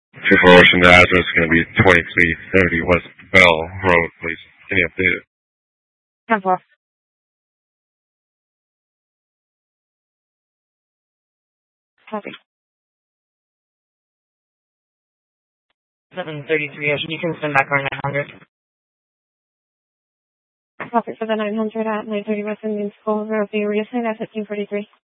For Ocean, the address is going to be 2330 West Bell Road, please. Can you update it? 10-4. Copy. 733 Ocean. You can send back our 900. Copy for the 900 at 930 West Indian School Road. Be reassigned at 1543.